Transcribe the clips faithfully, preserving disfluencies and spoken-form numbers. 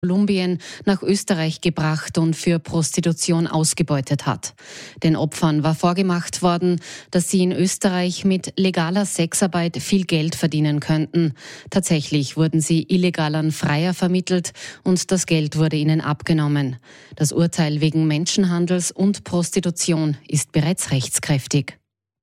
Kolumbien nach Österreich gebracht und für Prostitution ausgebeutet hat. Den Opfern war vorgemacht worden, dass sie in Österreich mit legaler Sexarbeit viel Geld verdienen könnten. Tatsächlich wurden sie illegal an Freier vermittelt und das Geld wurde ihnen abgenommen. Das Urteil wegen Menschenhandels und Prostitution ist bereits rechtskräftig.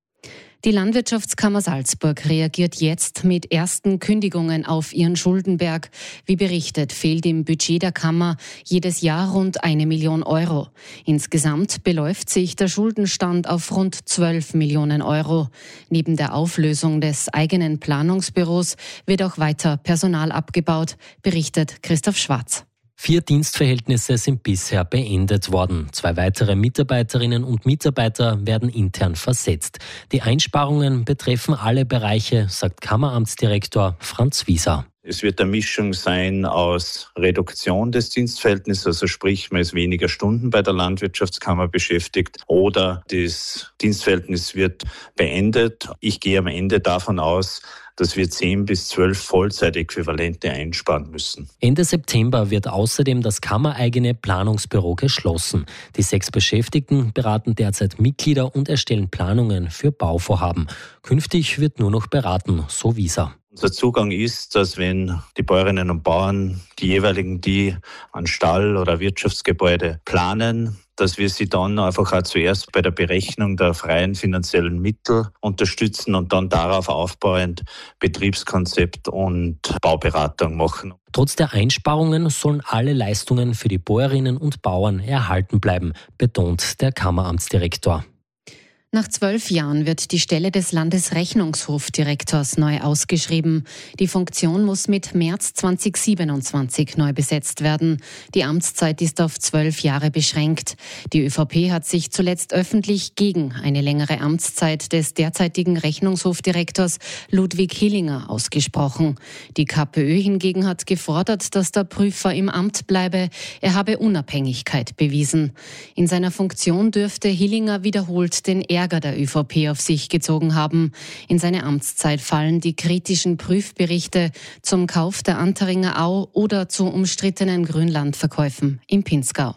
Die Landwirtschaftskammer Salzburg reagiert jetzt mit ersten Kündigungen auf ihren Schuldenberg. Wie berichtet, fehlt im Budget der Kammer jedes Jahr rund eine Million Euro. Insgesamt beläuft sich der Schuldenstand auf rund zwölf Millionen Euro. Neben der Auflösung des eigenen Planungsbüros wird auch weiter Personal abgebaut, berichtet Christoph Schwarz. Vier Dienstverhältnisse sind bisher beendet worden. Zwei weitere Mitarbeiterinnen und Mitarbeiter werden intern versetzt. Die Einsparungen betreffen alle Bereiche, sagt Kammeramtsdirektor Franz Wieser. Es wird eine Mischung sein aus Reduktion des Dienstverhältnisses, also sprich, man ist weniger Stunden bei der Landwirtschaftskammer beschäftigt, oder das Dienstverhältnis wird beendet. Ich gehe am Ende davon aus, dass wir zehn bis zwölf Vollzeitäquivalente einsparen müssen. Ende September wird außerdem das kammereigene Planungsbüro geschlossen. Die sechs Beschäftigten beraten derzeit Mitglieder und erstellen Planungen für Bauvorhaben. Künftig wird nur noch beraten, so Wieser. Unser Zugang ist, dass wenn die Bäuerinnen und Bauern, die jeweiligen, die an Stall oder Wirtschaftsgebäude planen, dass wir sie dann einfach auch zuerst bei der Berechnung der freien finanziellen Mittel unterstützen und dann darauf aufbauend Betriebskonzept und Bauberatung machen. Trotz der Einsparungen sollen alle Leistungen für die Bäuerinnen und Bauern erhalten bleiben, betont der Kammeramtsdirektor. Nach zwölf Jahren wird die Stelle des Landesrechnungshofdirektors neu ausgeschrieben. Die Funktion muss mit März zweitausendsiebenundzwanzig neu besetzt werden. Die Amtszeit ist auf zwölf Jahre beschränkt. Die ÖVP hat sich zuletzt öffentlich gegen eine längere Amtszeit des derzeitigen Rechnungshofdirektors Ludwig Hillinger ausgesprochen. Die KPÖ hingegen hat gefordert, dass der Prüfer im Amt bleibe. Er habe Unabhängigkeit bewiesen. In seiner Funktion dürfte Hillinger wiederholt den Ärger der ÖVP auf sich gezogen haben. In seine Amtszeit fallen die kritischen Prüfberichte zum Kauf der Anteringer Au oder zu umstrittenen Grünlandverkäufen im Pinzgau.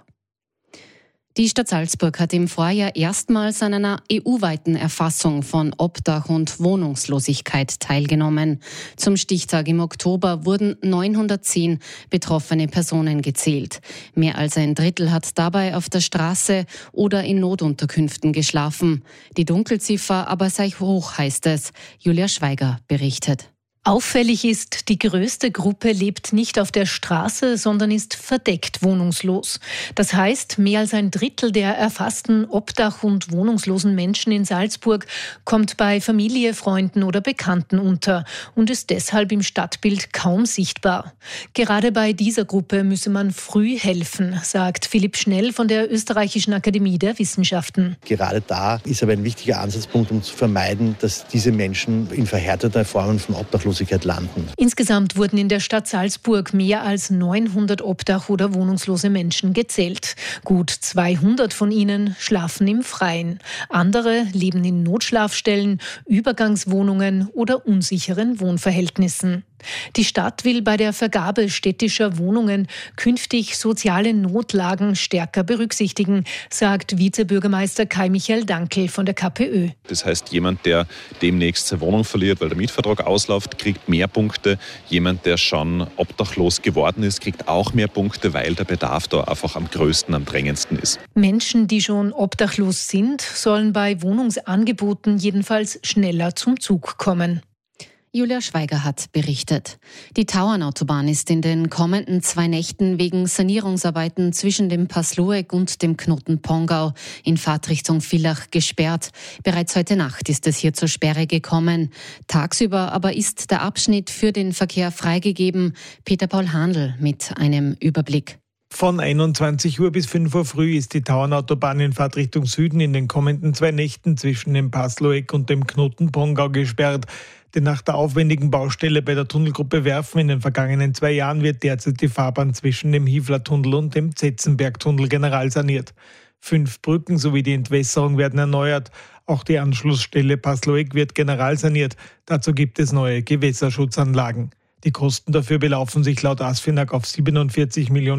Die Stadt Salzburg hat im Vorjahr erstmals an einer E U-weiten Erfassung von Obdach und Wohnungslosigkeit teilgenommen. Zum Stichtag im Oktober wurden neunhundertzehn betroffene Personen gezählt. Mehr als ein Drittel hat dabei auf der Straße oder in Notunterkünften geschlafen. Die Dunkelziffer aber sei hoch, heißt es. Julia Schweiger berichtet. Auffällig ist, die größte Gruppe lebt nicht auf der Straße, sondern ist verdeckt wohnungslos. Das heißt, mehr als ein Drittel der erfassten Obdach- und wohnungslosen Menschen in Salzburg kommt bei Familie, Freunden oder Bekannten unter und ist deshalb im Stadtbild kaum sichtbar. Gerade bei dieser Gruppe müsse man früh helfen, sagt Philipp Schnell von der Österreichischen Akademie der Wissenschaften. Gerade da ist aber ein wichtiger Ansatzpunkt, um zu vermeiden, dass diese Menschen in verhärteter Formen von Obdachlosigkeit landen. Insgesamt wurden in der Stadt Salzburg mehr als neunhundert Obdach- oder wohnungslose Menschen gezählt. Gut zweihundert von ihnen schlafen im Freien. Andere leben in Notschlafstellen, Übergangswohnungen oder unsicheren Wohnverhältnissen. Die Stadt will bei der Vergabe städtischer Wohnungen künftig soziale Notlagen stärker berücksichtigen, sagt Vizebürgermeister Kai-Michael Dankel von der KPÖ. Das heißt, jemand, der demnächst seine Wohnung verliert, weil der Mietvertrag ausläuft, kriegt mehr Punkte. Jemand, der schon obdachlos geworden ist, kriegt auch mehr Punkte, weil der Bedarf da einfach am größten, am drängendsten ist. Menschen, die schon obdachlos sind, sollen bei Wohnungsangeboten jedenfalls schneller zum Zug kommen. Julia Schweiger hat berichtet. Die Tauernautobahn ist in den kommenden zwei Nächten wegen Sanierungsarbeiten zwischen dem Pass Loeck und dem Knoten Pongau in Fahrtrichtung Villach gesperrt. Bereits heute Nacht ist es hier zur Sperre gekommen. Tagsüber aber ist der Abschnitt für den Verkehr freigegeben. Peter-Paul Handl mit einem Überblick. Von einundzwanzig Uhr bis fünf Uhr früh ist die Tauernautobahn in Fahrtrichtung Süden in den kommenden zwei Nächten zwischen dem Pass Loeck und dem Knoten Pongau gesperrt. Denn nach der aufwendigen Baustelle bei der Tunnelgruppe Werfen in den vergangenen zwei Jahren wird derzeit die Fahrbahn zwischen dem Hiefler-Tunnel und dem Zetzenberg-Tunnel generalsaniert. Fünf Brücken sowie die Entwässerung werden erneuert. Auch die Anschlussstelle Pass Loeck wird generalsaniert. Dazu gibt es neue Gewässerschutzanlagen. Die Kosten dafür belaufen sich laut ASFINAG auf siebenundvierzig Millionen